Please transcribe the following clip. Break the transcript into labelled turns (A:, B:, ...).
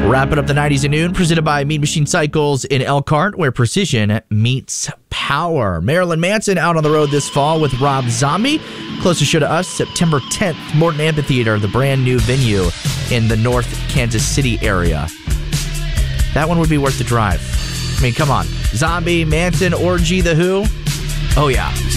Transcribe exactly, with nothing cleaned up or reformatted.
A: Wrapping up the nineties at noon, presented by Mean Machine Cycles in Elkhart, where precision meets power. Marilyn Manson out on the road this fall with Rob Zombie. Closest show to us, September tenth, Morton Amphitheater, the brand new venue in the North Kansas City area. That one would be worth the drive. I mean, come on. Zombie, Manson, Orgy, The Who. Oh, yeah.